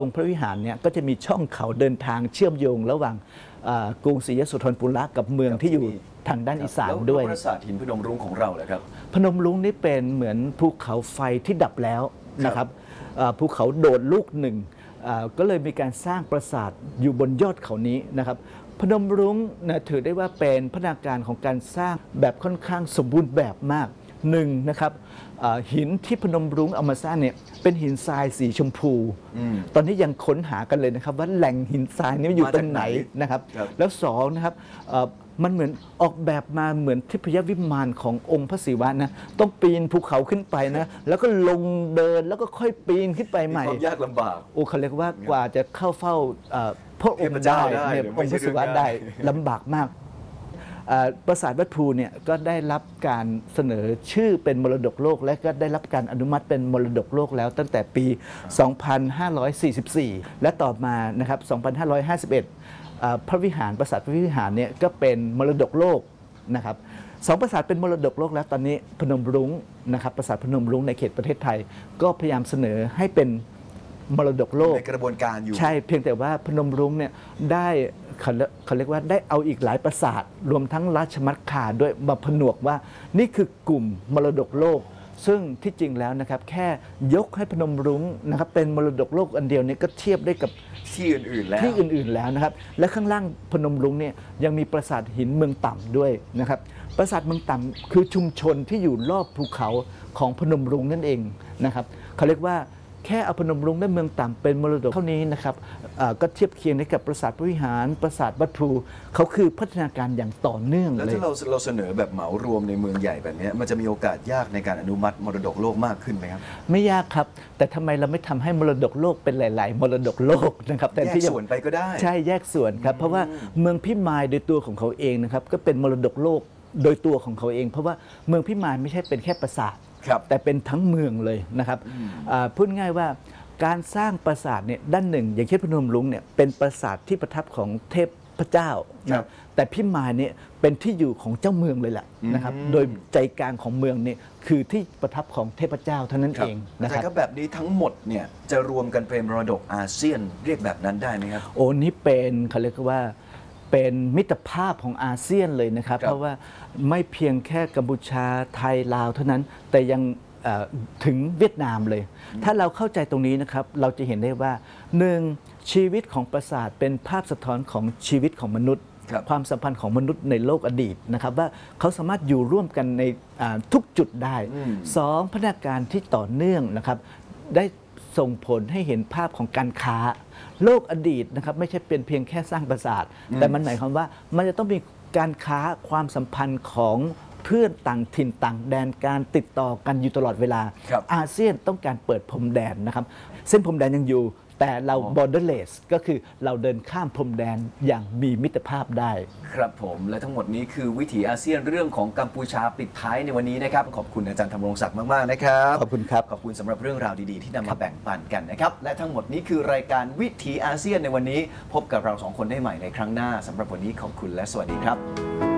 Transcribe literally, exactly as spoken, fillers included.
องค์พระวิหารเนี่ยก็จะมีช่องเขาเดินทางเชื่อมโยงระหว่างกรุงศรีอโศธรปุระกับเมืองที่อยู่ทางด้านอีสานด้วยปราสาทหินพนมรุ้งของเราแหละครับพนมรุ้งนี่เป็นเหมือนภูเขาไฟที่ดับแล้วนะครับภูเขาโดดลูกหนึ่งก็เลยมีการสร้างปราสาทอยู่บนยอดเขานี้นะครับพนมรุ้งนะถือได้ว่าเป็นพัฒนาการของการสร้างแบบค่อนข้างสมบูรณ์แบบมากหนึ่งนะครับหินที่พนมรุ้งเอามาสร้างเนี่ยเป็นหินทรายสีชมพูตอนนี้ยังค้นหากันเลยนะครับว่าแหล่งหินทรายนี้อยู่ตรงไหนนะครับแล้วสองนะครับมันเหมือนออกแบบมาเหมือนทิพยวิมานขององค์พระศิวะนะต้องปีนภูเขาขึ้นไปนะแล้วก็ลงเดินแล้วก็ค่อยปีนขึ้นไปใหม่ความยากลำบากโอ้เขาเรียกว่ากว่าจะเข้าเฝ้าพระองค์ได้เนี่ยองค์พระศิวะได้ลำบากมากปราสาทวัดภูเนี่ยก็ได้รับการเสนอชื่อเป็นมรดกโลกและก็ได้รับการอนุมัติเป็นมรดกโลกแล้วตั้งแต่ปี สองพันห้าร้อยสี่สิบสี่ และต่อมานะครับ สองพันห้าร้อยห้าสิบเอ็ด พระวิหารปราสาทพระวิหารเนี่ยก็เป็นมรดกโลกนะครับสองปราสาทเป็นมรดกโลกแล้วตอนนี้พนมรุ้งนะครับปราสาทพนมรุ้งในเขตประเทศไทยก็พยายามเสนอให้เป็นมรดกโลกในกระบวนการอยู่ใช่เพียงแต่ว่าพนมรุ้งเนี่ยได้เขาเรียกว่าได้เอาอีกหลายปราสาทรวมทั้งราชมังคลาด้วยมาผนวกว่านี่คือกลุ่มมรดกโลกซึ่งที่จริงแล้วนะครับแค่ยกให้พนมรุ้งนะครับเป็นมรดกโลกอันเดียวนี้ก็เทียบได้กับที่อื่นๆแล้วที่อื่นๆแล้วนะครับและข้างล่างพนมรุ้งเนี่ยยังมีปราสาทหินเมืองต่ำด้วยนะครับปราสาทเมืองต่ำคือชุมชนที่อยู่รอบภูเขาของพนมรุ้งนั่นเองนะครับเขาเรียกว่าแค่เอาพนมรุ้งและเมืองต่ำเป็นมรดกเท่านี้นะครับก็เทียบเคียงได้กับปราสาทพระวิหารปราสาทวัดภูเขาคือพัฒนาการอย่างต่อเนื่องเลยแล้วถ้าเราเราเสนอแบบเหมารวมในเมืองใหญ่แบบนี้มันจะมีโอกาสยากในการอนุมัติมรดกโลกมากขึ้นไหมครับไม่ยากครับแต่ทำไมเราไม่ทำให้มรดกโลกเป็นหลายๆมรดกโลกนะครับแต่ที่แยกส่วนไปก็ได้ใช่แยกส่วนครับเพราะว่าเมืองพิมายโดยตัวของเขาเองนะครับก็เป็นมรดกโลกโดยตัวของเขาเองเพราะว่าเมืองพิมายไม่ใช่เป็นแค่ปราสาทแต่เป็นทั้งเมืองเลยนะครับพูดง่ายว่าการสร้างปราสาทเนี่ยด้านหนึ่งอย่างเช่นพนมรุ้งเนี่ยเป็นปราสาทที่ประทับของเทพพเจ้านะแต่พิมายเนี่ยเป็นที่อยู่ของเจ้าเมืองเลยแหละนะครับโดยใจกลางของเมืองเนี่ยคือที่ประทับของเทพเจ้าเท่านั้นเองนะครับแต่ก็แบบนี้ทั้งหมดเนี่ยจะรวมกันเป็นมรดกอาเซียนเรียกแบบนั้นได้ไหมครับโอ้นี่เป็นเขาเรียกว่าเป็นมิตรภาพของอาเซียนเลยนะครับเพราะว่าไม่เพียงแค่กัมพูชาไทยลาวเท่านั้นแต่ยังถึงเวียดนามเลยถ้าเราเข้าใจตรงนี้นะครับเราจะเห็นได้ว่าหนึ่งชีวิตของปราสาทเป็นภาพสะท้อนของชีวิตของมนุษย์ความสัมพันธ์ของมนุษย์ในโลกอดีตนะครับว่าเขาสามารถอยู่ร่วมกันในทุกจุดได้สองพัฒนาการที่ต่อเนื่องนะครับได้ส่งผลให้เห็นภาพของการค้าโลกอดีตนะครับไม่ใช่เป็นเพียงแค่สร้างปราสาทแต่มันหมายความว่ามันจะต้องมีการค้าความสัมพันธ์ของเพื่อนต่างถิ่นต่างแดนการติดต่อกันอยู่ตลอดเวลาอาเซียนต้องการเปิดพรมแดนนะครับเส้นพรมแดนยังอยู่แต่เรา borderless ก็คือเราเดินข้ามพรมแดนอย่างมีมิตรภาพได้ครับผมและทั้งหมดนี้คือวิถีอาเซียนเรื่องของกัมพูชาปิดท้ายในวันนี้นะครับขอบคุณอาจารย์ธำรงศักดิ์มากๆนะครับขอบคุณครับขอบคุณสำหรับเรื่องราวดีๆที่นำมาแบ่งปันกันนะครับและทั้งหมดนี้คือรายการวิถีอาเซียนในวันนี้พบกับเราสองคนได้ใหม่ในครั้งหน้าสำหรับวันนี้ขอบคุณและสวัสดีครับ